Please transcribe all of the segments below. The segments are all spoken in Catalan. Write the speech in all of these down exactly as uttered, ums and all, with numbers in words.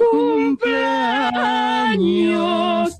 cumpleaños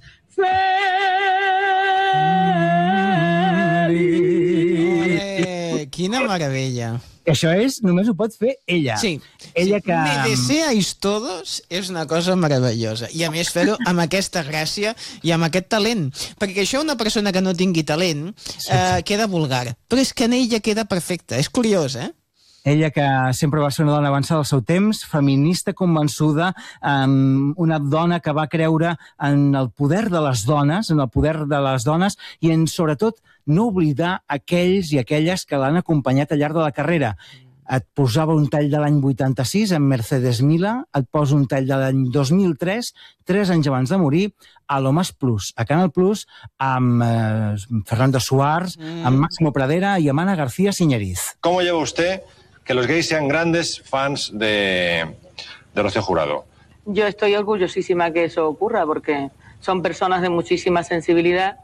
feliz. Quina meravella. Això és, només ho pot fer ella. Sí. Ella sí. que... Me deseáis todos és una cosa meravellosa. I a més fer-ho amb aquesta gràcia i amb aquest talent. Perquè això una persona que no tingui talent eh, queda vulgar. Però és que en ella queda perfecta. És curiós, eh? Ella que sempre va ser una dona avançada al seu temps, feminista convençuda, um, una dona que va creure en el poder de les dones, en el poder de les dones i en, sobretot, no oblidar aquells i aquelles que l'han acompanyat al llarg de la carrera. Et posava un tall de l'any vuitanta-sis amb Mercedes Milà, et posa un tall de l'any dos mil tres, tres anys abans de morir, a Lomas Plus, a Canal Plus, amb eh, Fernando Suárez, mm. amb Máximo Pradera i amb Ana García Siñeriz. ¿Cómo lleva usted que los gays sean grandes fans de, de Rocío Jurado? Yo estoy orgullosísima que eso ocurra porque son personas de muchísima sensibilidad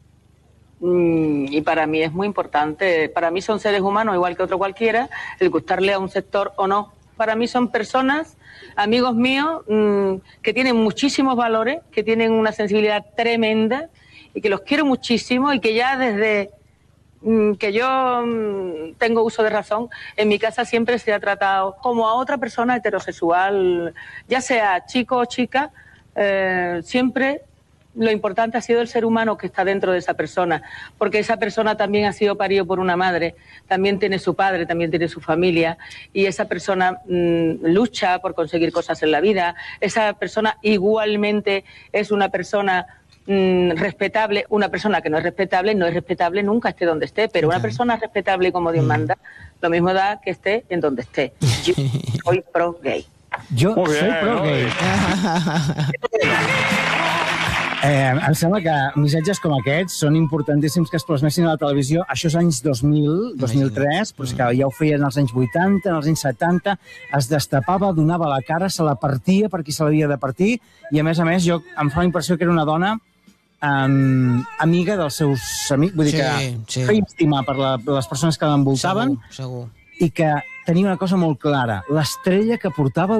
y para mí es muy importante. Para mí son seres humanos igual que otro cualquiera, el gustarle a un sector o no. Para mí son personas, amigos míos, que tienen muchísimos valores, que tienen una sensibilidad tremenda y que los quiero muchísimo y que ya desde que yo tengo uso de razón, en mi casa siempre se ha tratado como a otra persona heterosexual, ya sea chico o chica, eh, siempre lo importante ha sido el ser humano que está dentro de esa persona, porque esa persona también ha sido parido por una madre, también tiene su padre, también tiene su familia, y esa persona mmm, lucha por conseguir cosas en la vida, esa persona igualmente es una persona respetable. Una persona que no es respetable no es respetable nunca esté donde esté, pero una persona respetable como Dios manda, lo mismo da que esté en donde esté. Yo soy pro gay. Jo Muy soy bien, pro no? gay. Eh, em sembla que missatges com aquests són importantíssims que es plasmessin a la televisió. Això és anys dos mil, dos mil tres, però és que ja ho feien als anys vuitanta, als anys setanta, es destapava, donava la cara, se la partia per qui se l'havia de partir, i a més a més jo em fa la impressió que era una dona um, amiga dels seus amics, vull dir sí, que sí. feia estimar per la, les persones que l'envoltaven, segur, segur. I que tenia una cosa molt clara, l'estrella que portava